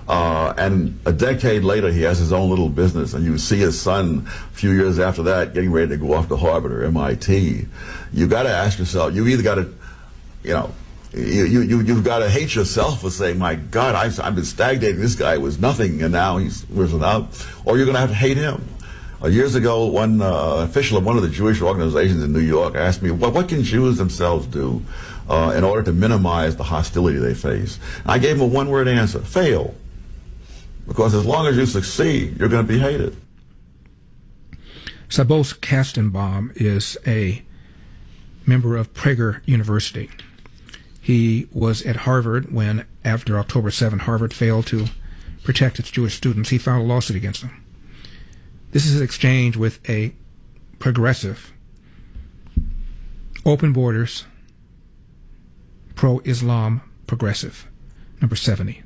And a decade later, he has his own little business, and you see his son a few years after that getting ready to go off to Harvard or MIT. You got to ask yourself, you either got to, you've got to hate yourself for saying, my God, I've been stagnating. This guy was nothing, and now he's risen up. Or you're going to have to hate him. Years ago, one official of one of the Jewish organizations in New York asked me, what can Jews themselves do in order to minimize the hostility they face? And I gave him a one-word answer: fail. Because as long as you succeed, you're going to be hated. Sabos Kastenbaum is a member of Prager University. He was at Harvard when, after October 7, Harvard failed to protect its Jewish students. He filed a lawsuit against them. This is his exchange with a progressive, open borders, pro-Islam progressive, number 70.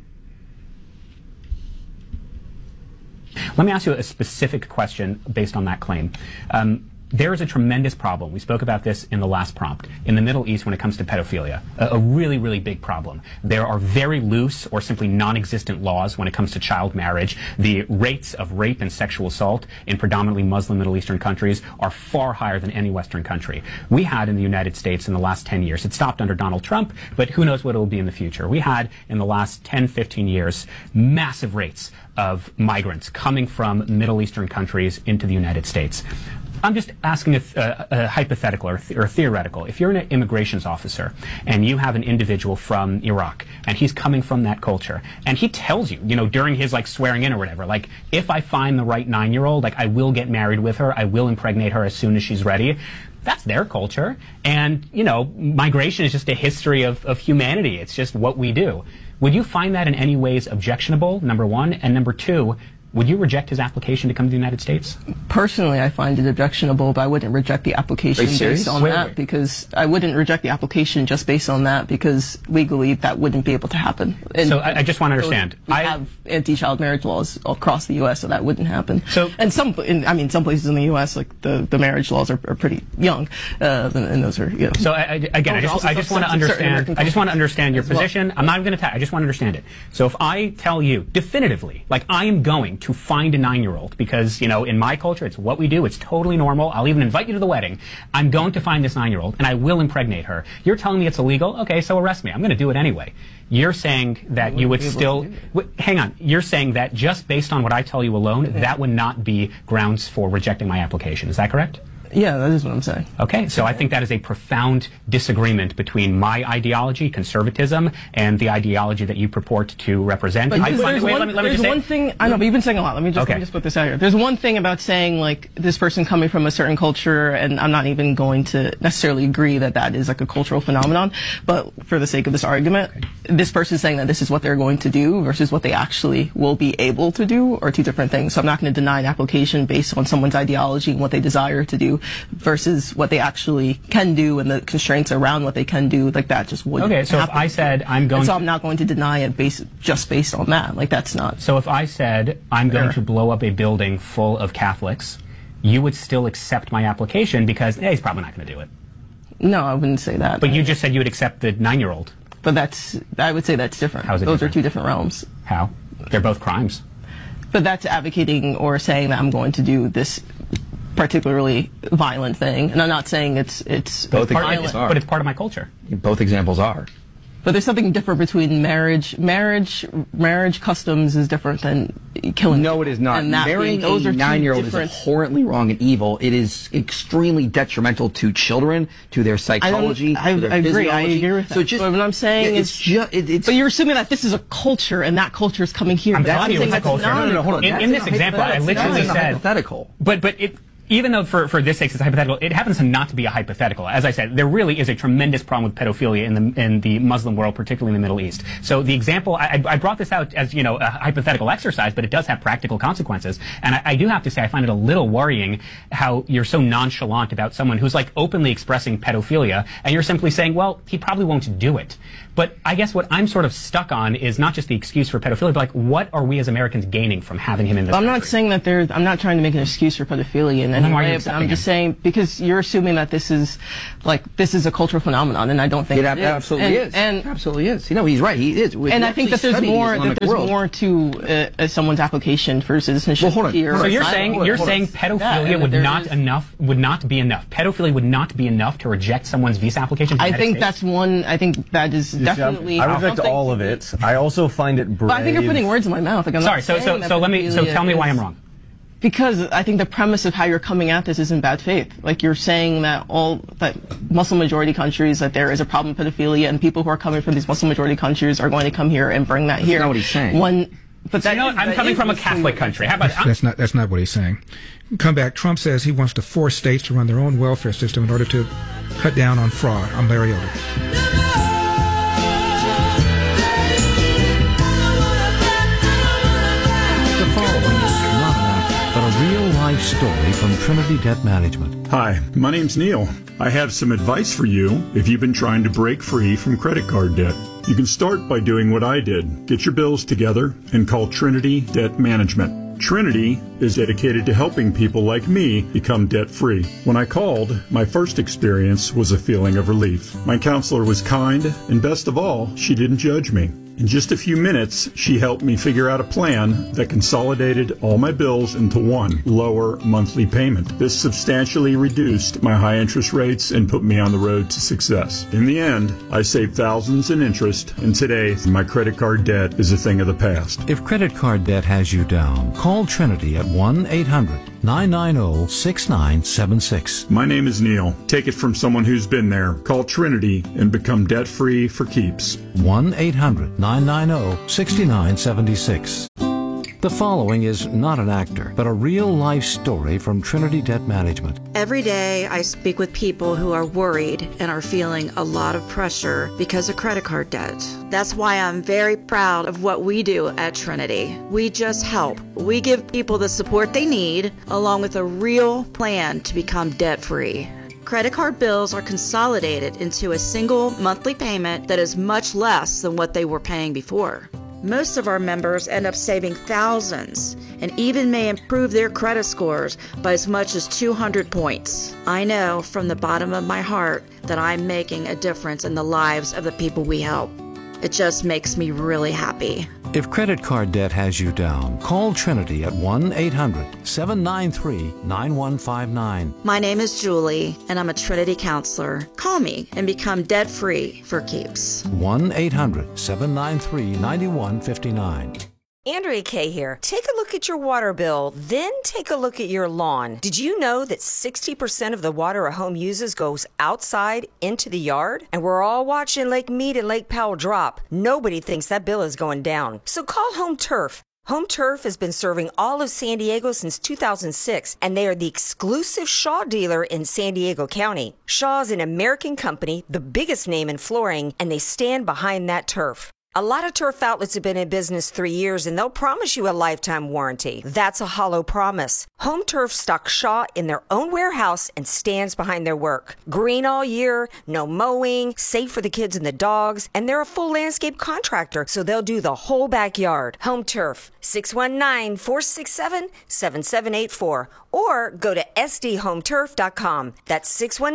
Let me ask you a specific question based on that claim. There is a tremendous problem. We spoke about this in the last prompt. In the Middle East when it comes to pedophilia, a really, really big problem. There are very loose or simply non-existent laws when it comes to child marriage. The rates of rape and sexual assault in predominantly Muslim Middle Eastern countries are far higher than any Western country. We had in the United States in the last 10 years, it stopped under Donald Trump, but who knows what it will be in the future. We had in the last 10, 15 years massive rates of migrants coming from Middle Eastern countries into the United States. I'm just asking a hypothetical or theoretical. If you're an immigrations officer and you have an individual from Iraq and he's coming from that culture and he tells you, during his swearing in or whatever, if I find the right 9-year-old, I will get married with her, I will impregnate her as soon as she's ready. That's their culture. And, migration is just a history of humanity. It's just what we do. Would you find that in any ways objectionable, number one? And number two, would you reject his application to come to the United States? Personally, I find it objectionable, but I wouldn't reject the application based on that because I wouldn't reject the application just based on that because legally that wouldn't be able to happen. And so I just want to understand. We have anti-child marriage laws across the U.S., so that wouldn't happen. So, and some places in the U.S., the marriage laws are pretty young, and those are, So I just want to understand. I just want to understand your position. I'm not even going to attack. I just want to understand it. So if I tell you definitively, I am going to find a 9-year-old because, in my culture, it's what we do. It's totally normal. I'll even invite you to the wedding. I'm going to find this 9-year-old and I will impregnate her. You're telling me it's illegal? Okay, so arrest me. I'm going to do it anyway. You're saying that you would still... Hang on. You're saying that just based on what I tell you alone, that would not be grounds for rejecting my application. Is that correct? Yeah, that is what I'm saying. Okay, so I think that is a profound disagreement between my ideology, conservatism, and the ideology that you purport to represent. But there's one thing, I know, but you've been saying a lot. Let me just put this out here. There's one thing about saying, this person coming from a certain culture, and I'm not even going to necessarily agree that that is a cultural phenomenon, but for the sake of this argument, this person saying that this is what they're going to do versus what they actually will be able to do are two different things. So I'm not going to deny an application based on someone's ideology and what they desire to do versus what they actually can do and the constraints around what they can do. That just wouldn't happen. Okay, so if I said I'm going so I'm not going to deny it just based on that. That's not. So if I said I'm going to blow up a building full of Catholics, you would still accept my application because he's probably not going to do it. No, I wouldn't say that. But you just said you would accept the 9-year-old. But I would say that's different. How is it Those different? Are two different realms. How? They're both crimes. But that's advocating or saying that I'm going to do this particularly violent thing, and I'm not saying it's both violent, but it's part of my culture. Both examples are. But there's something different between marriage customs is different than killing. No, it is not. Marrying a 9-year-old is abhorrently wrong and evil. It is extremely detrimental to children, to their psychology, to their physiology. I agree with that. So just, what I'm saying is, but you're assuming that this is a culture, and that culture is coming here. I'm telling you it's a culture. No, hold on. In this example, I literally said hypothetical. But it. Even though for this sake it's hypothetical, it happens to not to be a hypothetical. As I said, there really is a tremendous problem with pedophilia in the Muslim world, particularly in the Middle East. So the example, I brought this out as, a hypothetical exercise, but it does have practical consequences. And I do have to say, I find it a little worrying how you're so nonchalant about someone who's openly expressing pedophilia, and you're simply saying, well, he probably won't do it. But I guess what I'm sort of stuck on is not just the excuse for pedophilia, but what are we as Americans gaining from having him in this country? I'm not saying that I'm not trying to make an excuse for pedophilia in any way. I'm just saying, because you're assuming that this is a cultural phenomenon, and I don't think it absolutely is. And absolutely is. He's right. He is. And I think that there's more to someone's application for citizenship. Well, hold on. Here. So you're saying pedophilia would not be enough. Pedophilia would not be enough to reject someone's visa application. I think that is definitely. I reject all of it. I also find it brave. But I think you're putting words in my mouth. Sorry. So tell me why I'm wrong. Because I think the premise of how you're coming at this is in bad faith. Like, you're saying that Muslim majority countries, that there is a problem with pedophilia, and people who are coming from these Muslim majority countries are going to come here and bring that here. That's not what he's saying. I'm coming from a Catholic country. How about that's not what he's saying. Come back. Trump says he wants to force states to run their own welfare system in order to cut down on fraud. I'm Larry Elder. The following is not an act, but a real-life story from Trinity Debt Management. Hi, my name's Neil. I have some advice for you if you've been trying to break free from credit card debt. You can start by doing what I did. Get your bills together and call Trinity Debt Management. Trinity is dedicated to helping people like me become debt-free. When I called, my first experience was a feeling of relief. My counselor was kind, and best of all, she didn't judge me. In just a few minutes, she helped me figure out a plan that consolidated all my bills into one lower monthly payment. This substantially reduced my high interest rates and put me on the road to success. In the end, I saved thousands in interest, and today, my credit card debt is a thing of the past. If credit card debt has you down, call Trinity at 1-800-990-6976. My name is Neil. Take it from someone who's been there. Call Trinity and become debt-free for keeps. 1-800-990-6976. The following is not an actor, but a real-life story from Trinity Debt Management. Every day I speak with people who are worried and are feeling a lot of pressure because of credit card debt. That's why I'm very proud of what we do at Trinity. We just help. We give people the support they need, along with a real plan to become debt-free. Credit card bills are consolidated into a single monthly payment that is much less than what they were paying before. Most of our members end up saving thousands and even may improve their credit scores by as much as 200 points. I know from the bottom of my heart that I'm making a difference in the lives of the people we help. It just makes me really happy. If credit card debt has you down, call Trinity at 1-800-793-9159. My name is Julie, and I'm a Trinity counselor. Call me and become debt-free for keeps. 1-800-793-9159. Andrea Kay here. Take a look at your water bill, then take a look at your lawn. Did you know that 60% of the water a home uses goes outside into the yard? And we're all watching Lake Mead and Lake Powell drop. Nobody thinks that bill is going down. So call Home Turf. Home Turf has been serving all of San Diego since 2006, and they are the exclusive Shaw dealer in San Diego County. Shaw is an American company, the biggest name in flooring, and they stand behind that turf. A lot of turf outlets have been in business 3 years, and they'll promise you a lifetime warranty. That's a hollow promise. Home Turf stocks Shaw in their own warehouse and stands behind their work. Green all year, no mowing, safe for the kids and the dogs, and they're a full landscape contractor, so they'll do the whole backyard. Home Turf, 619-467-7784, or go to sdhometurf.com. That's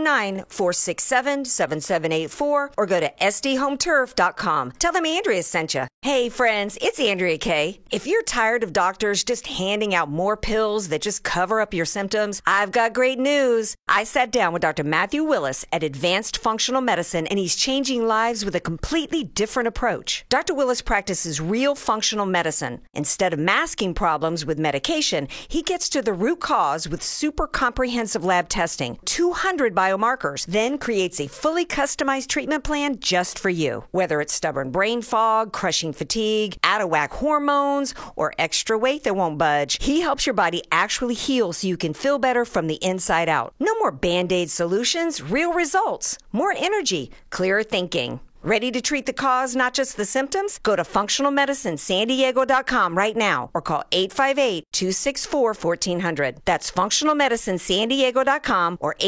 619-467-7784, or go to sdhometurf.com. Tell them Andrea sent you. Hey friends, it's Andrea Kay. If you're tired of doctors just handing out more pills that just cover up your symptoms, I've got great news. I sat down with Dr. Matthew Willis at Advanced Functional Medicine, and he's changing lives with a completely different approach. Dr. Willis practices real functional medicine. Instead of masking problems with medication, he gets to the root cause with super comprehensive lab testing, 200 biomarkers, then creates a fully customized treatment plan just for you. Whether it's stubborn brain fog, crushing fatigue, out-of-whack hormones, or extra weight that won't budge, he helps your body actually heal so you can feel better from the inside out. No more Band-Aid solutions, real results, more energy, clearer thinking. Ready to treat the cause, not just the symptoms? Go to functionalmedicinesandiego.com right now or call 858-264-1400. That's functionalmedicinesandiego.com or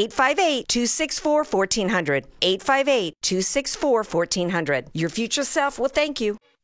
858-264-1400. 858-264-1400. Your future self will thank you.